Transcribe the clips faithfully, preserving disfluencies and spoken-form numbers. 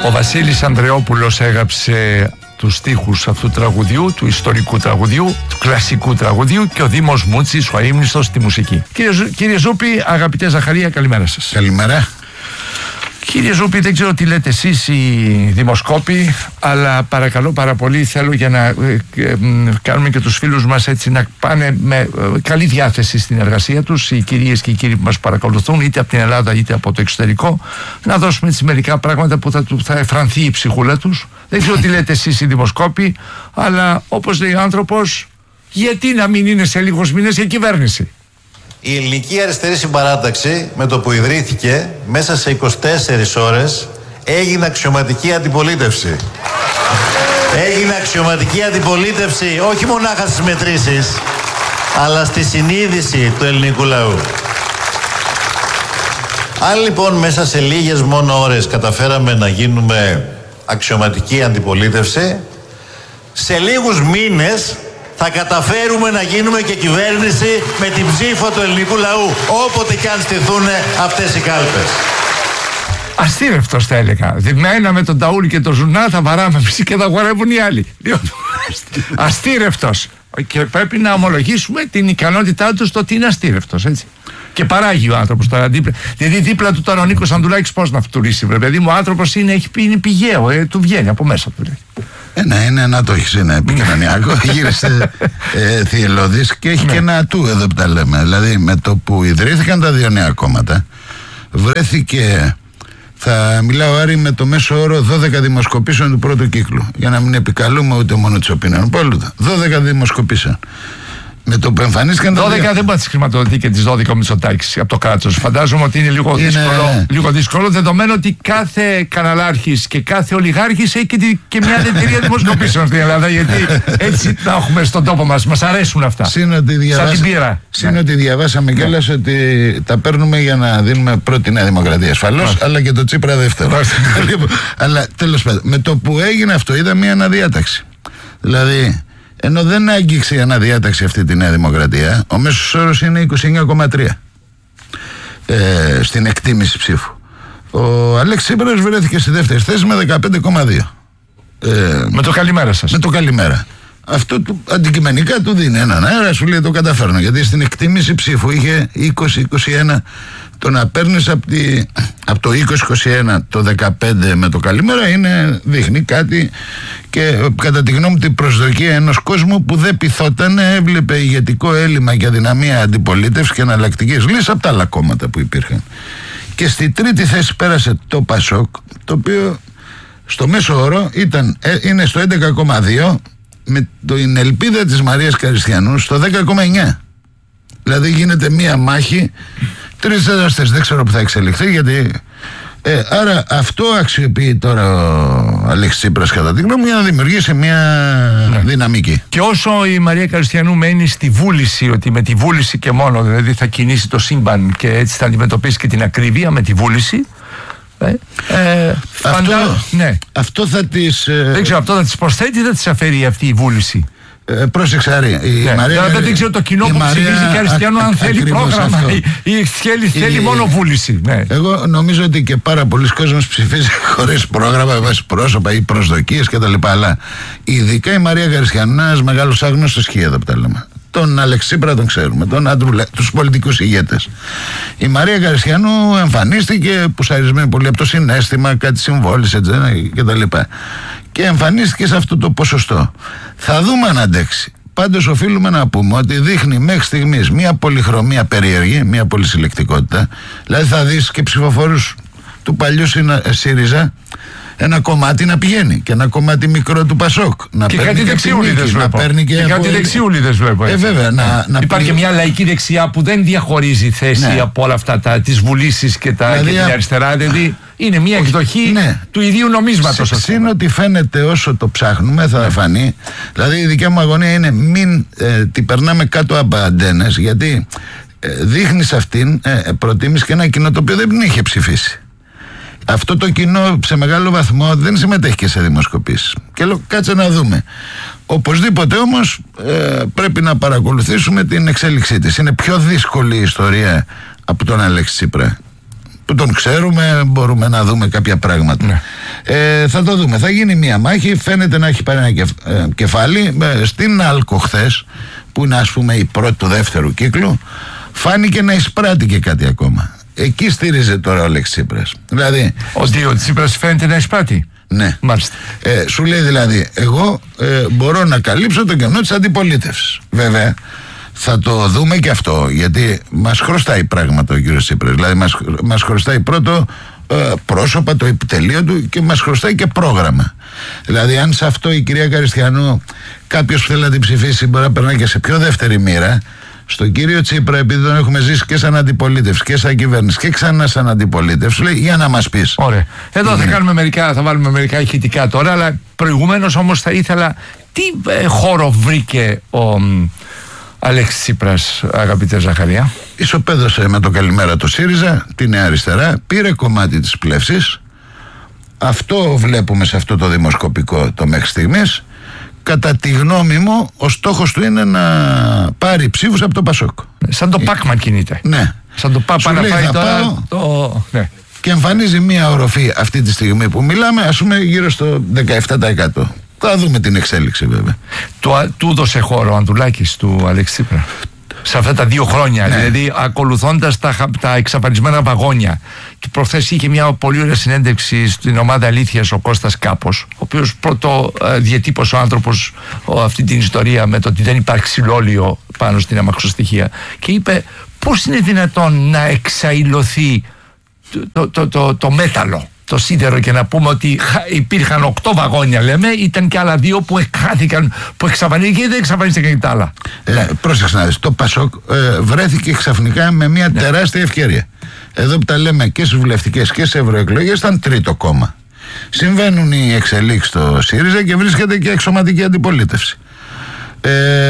Ο Βασίλης Ανδρεόπουλος έγραψε τους στίχους αυτού του τραγουδιού, του ιστορικού τραγουδιού, του κλασικού τραγουδιού, και ο Δήμος Μούτσης, ο αείμνηστος, στη μουσική. Κύριε, Ζου, κύριε Ζούπη, αγαπητέ Ζαχαρία, καλημέρα σας. Καλημέρα. Κύριε Ζούπη, δεν ξέρω τι λέτε εσείς οι δημοσκόποι, αλλά παρακαλώ πάρα πολύ, θέλω για να ε, ε, κάνουμε και τους φίλους μας έτσι να πάνε με ε, καλή διάθεση στην εργασία τους, οι κυρίες και οι κύριοι που μας παρακολουθούν, είτε από την Ελλάδα είτε από το εξωτερικό, να δώσουμε έτσι μερικά πράγματα που θα, θα εφρανθεί η ψυχούλα τους. Δεν ξέρω τι λέτε εσείς οι δημοσκόποι, αλλά όπως λέει ο άνθρωπος, γιατί να μην είναι σε λίγους μήνες η κυβέρνηση. Η Ελληνική Αριστερή Συμπαράταξη, με το που ιδρύθηκε, μέσα σε είκοσι τέσσερις ώρες έγινε αξιωματική αντιπολίτευση. Έγινε αξιωματική αντιπολίτευση όχι μονάχα στις μετρήσεις, αλλά στη συνείδηση του ελληνικού λαού. Αν λοιπόν μέσα σε λίγες μόνο ώρες καταφέραμε να γίνουμε αξιωματική αντιπολίτευση, σε λίγους μήνες θα καταφέρουμε να γίνουμε και κυβέρνηση με την ψήφο του ελληνικού λαού, όποτε κι αν στηθούν αυτές οι κάλπες. Αστήρευτος θα έλεγα. Διμένα με τον Ταούλη και τον Ζουνά θα βαράμε εμείς και θα χορεύουν οι άλλοι. Αστήρευτος. Και πρέπει να ομολογήσουμε την ικανότητά του στο ότι είναι αστήρευτος, έτσι. Και παράγει ο άνθρωπος τώρα δίπλα. Δηλαδή δίπλα του τώρα ο Νίκος Ανδουλάκης πώς να φτουρήσει, βρε παιδί μου. Ο άνθρωπος είναι, έχει πει, είναι πηγαίο, ε, του βγαίνει από μέσα του. Λέει. Ε, ναι, είναι να το έχεις, είναι επικοινωνιακό. Γύρισε ε, θυελώδης και έχει ναι. και ένα ατού εδώ που τα λέμε. Δηλαδή με το που ιδρύθηκαν τα δύο νέα κόμματα, βρέθηκε, θα μιλάω Άρη, με το μέσο όρο δώδεκα δημοσκοπήσεων του πρώτου κύκλου. Για να μην επικαλούμε ούτε μόνο τις opinion poll. δώδεκα δημοσκοπήσεων. Με το που εμφανίστηκαν τα δώδεκα δύο... δεν μπορεί να τις χρηματοδοτεί και τις δώδεκα ο Μητσοτάκης από το κράτος. Φαντάζομαι ότι είναι λίγο, είναι... Δύσκολο, λίγο δύσκολο, δεδομένου ότι κάθε καναλάρχης και κάθε ολιγάρχης έχει και, τη, και μια εταιρεία δημοσκοπήσεων στην Ελλάδα. Γιατί έτσι τα έχουμε στον τόπο μας. Μας αρέσουν αυτά. Συν ότι, διαβάσα... ναι. ότι διαβάσαμε ναι. κιόλας ότι τα παίρνουμε για να δίνουμε πρώτη Νέα Δημοκρατία. Ασφαλώς, αλλά και το Τσίπρα δεύτερο. Αλλά τέλος πάντων, με το που έγινε αυτό, είδα μια αναδιάταξη. Δηλαδή. Ενώ δεν άγγιξε η αναδιάταξη αυτή τη Νέα Δημοκρατία, ο μέσος όρος είναι είκοσι εννιά κόμμα τρία ε, στην εκτίμηση ψήφου. Ο Αλέξης Τσίπρας βρέθηκε στη δεύτερη θέση με δεκαπέντε κόμμα δύο. Ε, με το καλημέρα σας. Με το καλημέρα. Αυτό του, αντικειμενικά του δίνει έναν αέρα, σου λέει το καταφέρνω. Γιατί στην εκτίμηση ψήφου είχε είκοσι είκοσι ένα. Το να παίρνεις από, τη, από το είκοσι είκοσι ένα το δεκαπέντε με το καλημέρα είναι, δείχνει κάτι, και κατά τη γνώμη μου την προσδοκία ενός κόσμου που δεν πειθόταν, έβλεπε ηγετικό έλλειμμα και αδυναμία αντιπολίτευση και εναλλακτικές λύσεις από τα άλλα κόμματα που υπήρχαν. Και στη τρίτη θέση πέρασε το Πασόκ, το οποίο στο μέσο όρο ήταν, είναι στο έντεκα κόμμα δύο, με την ελπίδα της Μαρίας Καριστιανού στο δέκα κόμμα εννιά. Δηλαδή γίνεται μία μάχη, τρεις τέταρτες, δεν ξέρω που θα εξελιχθεί, γιατί ε, άρα αυτό αξιοποιεί τώρα ο Αλέξης Τσίπρας κατά τη γνώμη για να δημιουργήσει μια ναι. δυναμική. Και όσο η Μαρία Καριστιανού μένει στη βούληση, ότι με τη βούληση και μόνο δηλαδή θα κινήσει το σύμπαν και έτσι θα αντιμετωπίσει και την ακρίβεια με τη βούληση. Ε, ε, φαντα... αυτό, ναι. αυτό θα της ε... δεν ξέρω, αυτό θα της προσθέτει ή θα της αφαιρεί αυτή η βούληση. Ε, πρόσεξε Άρη, η ναι, Μαρία, δηλαδή δεν ξέρω το κοινό που ψηφίζει Καριστιανού αν θέλει πρόγραμμα ή, ή θέλει, θέλει η... μόνο βούληση. Ναι. Εγώ νομίζω ότι και πάρα πολλοί κόσμος ψηφίζει χωρίς πρόγραμμα, βάσει πρόσωπα ή προσδοκίες κτλ. Αλλά ειδικά η Μαρία Καριστιανού είναι ένας μεγάλος άγνωστος χι εδώ που τα λέμε. Τον Αλέξη Τσίπρα τον ξέρουμε, τον Αντρουλέ, τους πολιτικούς ηγέτες. Η Μαρία Καριστιανού εμφανίστηκε πουσαρισμένη πολύ από το συναίσθημα, κάτι συμβόλησε κτλ. Και εμφανίστηκε σε αυτό το ποσοστό. Θα δούμε αν αντέξει. Πάντως οφείλουμε να πούμε ότι δείχνει μέχρι στιγμής μια πολυχρωμία περίεργη, μια πολυσυλλεκτικότητα. Δηλαδή θα δεις και ψηφοφόρους του παλιού ΣΥΡΙΖΑ ένα κομμάτι να πηγαίνει και ένα κομμάτι μικρό του Πασόκ. Να και κάτι δεξιούλιδες βλέπω. Και, και από... κάτι δεξιούλιδες βλέπω. Ε, βέβαια, να, να, να υπάρχει πει... μια λαϊκή δεξιά που δεν διαχωρίζει θέση ναι. από όλα αυτά τα, τις βουλήσεις και, τα, δηλαδή, και την αριστερά. Δηλαδή είναι μια εκδοχή ναι. του ιδίου νομίσματος. Συν ότι φαίνεται όσο το ψάχνουμε θα ναι. φανεί. Δηλαδή η δικιά μου αγωνία είναι μην ε, την περνάμε κάτω από αντένες, γιατί ε, δείχνει σε αυτήν ε, προτίμηση και ένα κοινό το οποίο δεν την είχε ψηφίσει. Αυτό το κοινό σε μεγάλο βαθμό δεν συμμετέχει και σε δημοσκοπήσεις. Και λέω κάτσε να δούμε. Οπωσδήποτε όμως ε, πρέπει να παρακολουθήσουμε την εξέλιξή της. Είναι πιο δύσκολη η ιστορία από τον Αλέξη Τσίπρα. που τον ξέρουμε, μπορούμε να δούμε κάποια πράγματα. Ναι. Ε, θα το δούμε. Θα γίνει μια μάχη. Φαίνεται να έχει πάρει ένα κεφ, ε, κεφάλι. Ε, στην Άλκο χθες, που είναι ας πούμε η πρώτη του δεύτερου κύκλου, φάνηκε να εισπράττει και κάτι ακόμα. Εκεί στηρίζεται τώρα ο Αλέξης Τσίπρας. Δηλαδή, ότι ο Τσίπρας φαίνεται να εισπράττει. Ναι. Μάλιστα. Ε, σου λέει δηλαδή, εγώ ε, μπορώ να καλύψω το κενό της αντιπολίτευσης. Βέβαια, θα το δούμε και αυτό, γιατί μας χρωστάει πράγματα ο κύριος Τσίπρας. Δηλαδή, μας, μας χρωστάει πρώτο ε, πρόσωπα, το επιτελείο του, και μας χρωστάει και πρόγραμμα. Δηλαδή, αν σε αυτό η κυρία Καριστιανού, κάποιος που θέλει να την ψηφίσει, μπορεί να περνάει και σε πιο δεύτερη μοίρα. Στον κύριο Τσίπρα, επειδή τον έχουμε ζήσει και σαν αντιπολίτευση και σαν κυβέρνηση και ξανά σαν αντιπολίτευση, λέει, για να μας πεις. Ωραία. Εδώ είναι. θα κάνουμε μερικά, θα βάλουμε μερικά ηχητικά τώρα, αλλά προηγουμένως όμως θα ήθελα, τι ε, χώρο βρήκε ο μ, Αλέξης Τσίπρας, αγαπητέ Ζαχαρία? Ισοπαίδωσε με το καλημέρα το ΣΥΡΙΖΑ, τη Νέα Αριστερά, πήρε κομμάτι της πλεύσης. Αυτό βλέπουμε σε αυτό το δημοσκοπικό το μέχρι στιγμής. Κατά τη γνώμη μου, ο στόχος του είναι να πάρει ψήφους από το ΠΑΣΟΚ. Σαν το Πάκμαν κινείται. Ναι. Σαν το Πάπα να πάει τώρα πάω, το... Ναι. Και εμφανίζει μία οροφή αυτή τη στιγμή που μιλάμε, ας πούμε γύρω στο δεκαεπτά τοις εκατό. Θα δούμε την εξέλιξη βέβαια. Του, του δώσε χώρο ο Ανδρουλάκης του Αλέξη Τσίπρα σε αυτά τα δύο χρόνια, ναι. Δηλαδή ακολουθώντας τα, τα εξαφανισμένα βαγόνια. Και προχθές είχε μια πολύ ωραία συνέντευξη στην ομάδα Αλήθειας ο Κώστας Κάπος, ο οποίος πρώτο ε, διατύπωσε ο άνθρωπος ο, αυτή την ιστορία με το ότι δεν υπάρχει ξυλόλιο πάνω στην αμαξοστοιχεία, και είπε πώς είναι δυνατόν να εξαϊλωθεί το, το, το, το, το μέταλλο, το σίδερο, και να πούμε ότι υπήρχαν οκτώ βαγόνια, λέμε, ήταν και άλλα δύο που χάθηκαν, που εξαφανίστηκαν και δεν εξαφανίστηκαν και τα άλλα. Ε, ναι. Πρόσεξε να δεις, το ΠΑΣΟΚ ε, βρέθηκε ξαφνικά με μια ναι. τεράστια ευκαιρία. Εδώ που τα λέμε και στις βουλευτικές και στις ευρωεκλογές, ήταν τρίτο κόμμα. Συμβαίνουν οι εξελίξεις στο ΣΥΡΙΖΑ και βρίσκεται και εξωματική αντιπολίτευση. Ε,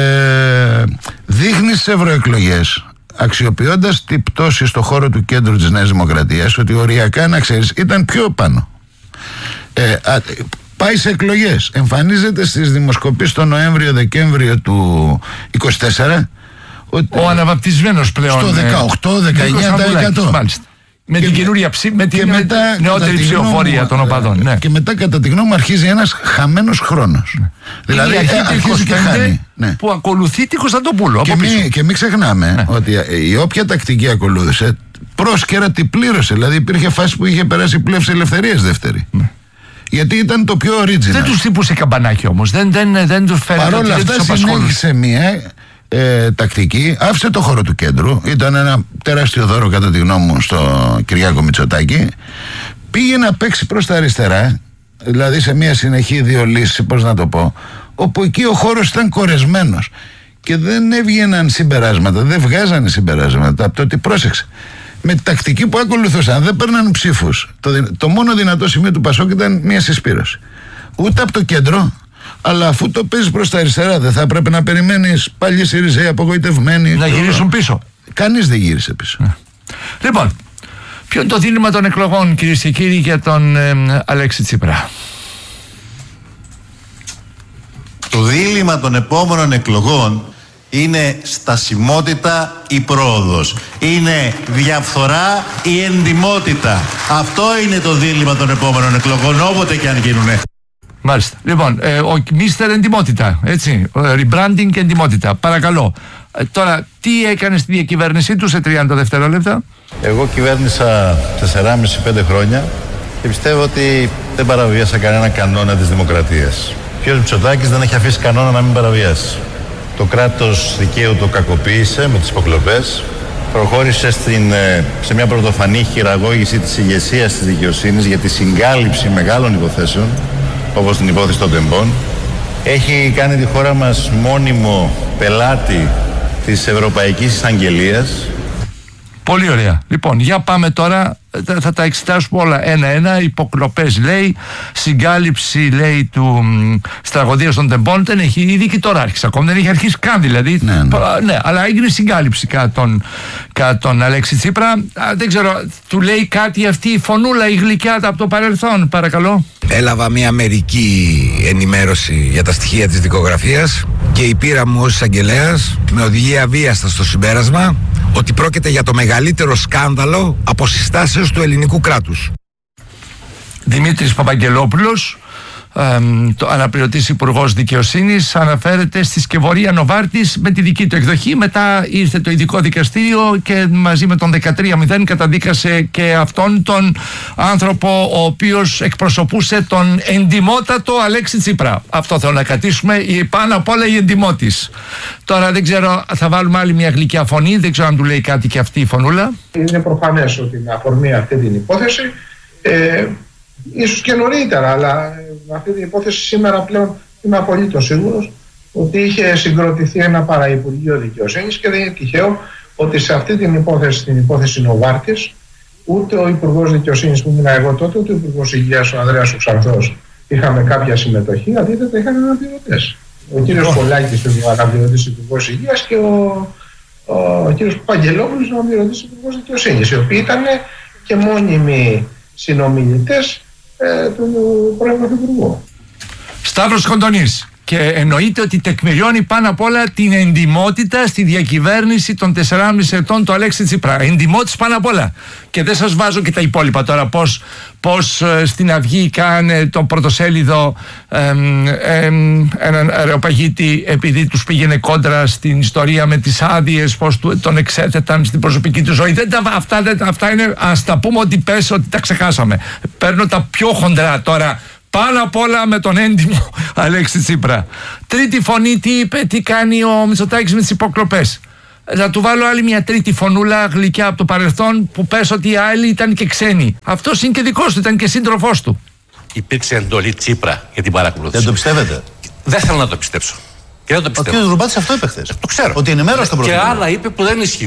δείχνει στις ευρωεκλογές, αξιοποιώντας την πτώση στο χώρο του κέντρου της Νέας Δημοκρατίας, ότι οριακά, να ξέρεις, ήταν πιο πάνω. Ε, α, πάει σε εκλογές, εμφανίζεται στις δημοσκοπήσεις το Νοέμβριο-Δεκέμβριο του είκοσι τέσσερα ότι ο αναβαπτισμένος πλέον στο δεκαοκτώ με δεκαεννιά τοις εκατό. Μάλιστα. Με και την καινούρια ψη, με την μετά, νεότερη ψηφοφορία των οπαδών. Ναι. Και μετά, κατά τη γνώμη μου, αρχίζει ένας χαμένος χρόνος. Ναι. Δηλαδή, αρχίζει και χάνει. Ναι. Που ακολουθεί τη Κωνσταντοπούλου. Και μην μη ξεχνάμε ναι. ότι η όποια τακτική ακολούθησε, πρόσκαιρα την πλήρωσε. Δηλαδή, υπήρχε φάση που είχε περάσει πλεύση ελευθερίας δεύτερη. Ναι. Γιατί ήταν το πιο original. Δεν τους τύπωσε καμπανάκι όμως. Δεν, δεν, δεν τους φαίνεται. Παρ' όλα αυτά, συνέχισε μία Ε, τακτική, άφησε το χώρο του κέντρου. Ήταν ένα τεράστιο δώρο κατά τη γνώμη μου στο Κυριάκο Μητσοτάκη. Πήγε να παίξει προς τα αριστερά, δηλαδή σε μια συνεχή δύο λύσεις, πώς να το πω, όπου εκεί ο χώρος ήταν κορεσμένος και δεν έβγαιναν συμπεράσματα, δεν βγάζανε συμπεράσματα από το ότι, πρόσεξε, με τη τακτική που ακολουθούσαν δεν παίρναν ψήφους. Το, το μόνο δυνατό σημείο του ΠΑΣΟΚ ήταν μια συσπήρωση. Ούτε από το κέντρο. Αλλά αφού το παίζεις προς τα αριστερά, δεν θα έπρεπε να περιμένεις πάλι ΣΥΡΙΖΑ απογοητευμένοι να γυρίσουν πίσω? Κανείς δεν γύρισε πίσω. Ναι. Λοιπόν, ποιο είναι το δίλημμα των εκλογών, κυρίες και κύριοι, για τον ε, Αλέξη Τσίπρα? Το δίλημμα των επόμενων εκλογών είναι στασιμότητα ή πρόοδος. Είναι διαφθορά ή εντιμότητα. Αυτό είναι το δίλημμα των επόμενων εκλογών, όποτε και αν γίνουνε. Μάλιστα. Λοιπόν, ε, ο μίστερ Εντιμότητα, έτσι, rebranding και εντιμότητα. Παρακαλώ. Ε, τώρα, τι έκανε στη διακυβέρνησή του σε τριάντα δευτερόλεπτα? Εγώ κυβέρνησα τεσσεράμισι πέντε χρόνια και πιστεύω ότι δεν παραβίασα κανένα κανόνα της δημοκρατίας. Ο κ. Μητσοτάκης δεν έχει αφήσει κανόνα να μην παραβιάσει. Το κράτος δικαίου το κακοποίησε με τις υποκλοπές. Προχώρησε στην, σε μια πρωτοφανή χειραγώγηση της ηγεσίας της δικαιοσύνης για τη συγκάλυψη μεγάλων υποθέσεων, όπως την υπόθεση των τεμπών. Έχει κάνει τη χώρα μας μόνιμο πελάτη της Ευρωπαϊκής Εισαγγελίας. Πολύ ωραία. Λοιπόν, για πάμε τώρα, θα, θα τα εξετάσουμε όλα ένα-ένα. Υποκλοπές λέει, συγκάλυψη λέει του στραγωδίας των τεμπών, δεν έχει ήδη και τώρα άρχισε ακόμα, δεν έχει αρχίσει καν δηλαδή. Ναι, ναι. ναι αλλά έγινε συγκάλυψη κατά τον, κατά τον Αλέξη Τσίπρα. Α, δεν ξέρω, του λέει κάτι αυτή η φωνούλα η γλυκιά από το παρελθόν, παρακαλώ. Έλαβα μια μερική ενημέρωση για τα στοιχεία της δικογραφίας και η πείρα μου ως εισαγγελέας με οδηγεί αβίαστα στο συμπέρασμα ότι πρόκειται για το μεγαλύτερο σκάνδαλο αποσυστάσεως του ελληνικού κράτους. Δημήτρης Παπαγγελόπουλος, ε, το αναπληρωτής Υπουργός Δικαιοσύνης, αναφέρεται στη σκευωρία Νοβάρτης με τη δική του εκδοχή. Μετά ήρθε το ειδικό δικαστήριο και μαζί με τον δεκατρία μηδέν καταδίκασε και αυτόν τον άνθρωπο ο οποίος εκπροσωπούσε τον εντιμότατο Αλέξη Τσίπρα. Αυτό θέλω να κρατήσουμε, πάνω απ' όλα η εντιμότης. Τώρα δεν ξέρω, θα βάλουμε άλλη μια γλυκιά φωνή, δεν ξέρω αν του λέει κάτι και αυτή η φωνούλα. Είναι προφανές ότι με αφορμή αυτή την υπόθεση, ε, ίσως και νωρίτερα, αλλά με αυτή την υπόθεση σήμερα πλέον είμαι απολύτως σίγουρος ότι είχε συγκροτηθεί ένα παραυπουργείο δικαιοσύνης και δεν είναι τυχαίο ότι σε αυτή την υπόθεση, την υπόθεση Νοβάρτης, ούτε ο Υπουργός Δικαιοσύνης που ήμουν εγώ τότε, ούτε ο Υπουργός Υγείας ο Ανδρέας ο Ξανθός είχαμε κάποια συμμετοχή, αντίθετα είχαν αναπληρωτές. Ο κύριος Πολάκης ο αναπληρωτής Υπουργός Υγείας και ο, ο, ο κύριος Παπαγγελόπουλος ο αναπληρωτής Υπουργός Δικαιοσύνης, οι οποίοι ήταν και μόνιμοι συνομιλητές ε, του πρώην Πρωθυπουργού. Σταύρος Κοντονής. Και εννοείται ότι τεκμηριώνει πάνω απ' όλα την εντιμότητα στη διακυβέρνηση των τεσσεράμισι ετών του Αλέξη Τσίπρα. Εντιμότης πάνω απ' όλα. Και δεν σας βάζω και τα υπόλοιπα τώρα. Πώς, πώς ε, στην Αυγή κάνε το πρωτοσέλιδο ε, ε, έναν αεροπαγίτη επειδή τους πήγαινε κόντρα στην ιστορία με τις άδειες, πώς του, τον εξέθεταν στην προσωπική του ζωή. Δεν, αυτά, δεν, αυτά είναι, ας τα πούμε ότι πες ότι τα ξεχάσαμε. Παίρνω τα πιο χοντρά τώρα. Πάνω απ' όλα με τον έντιμο Αλέξη Τσίπρα. Τρίτη φωνή, τι είπε, τι κάνει ο Μητσοτάκης με τις υποκλοπές. Θα του βάλω άλλη μια τρίτη φωνούλα γλυκιά από το παρελθόν που πες ότι οι άλλοι ήταν και ξένοι. Αυτός είναι και δικός του, ήταν και σύντροφός του. Υπήρξε εντολή Τσίπρα για την παρακολούθηση. Δεν το πιστεύετε? Δεν θέλω να το πιστέψω. Και δεν το Ο κ. Ρουμπάτης αυτό είπε χθες. Το ξέρω. Ότι ενημέρωσε τον Και Πρωθυπουργό. άλλα είπε που δεν ισχύουν.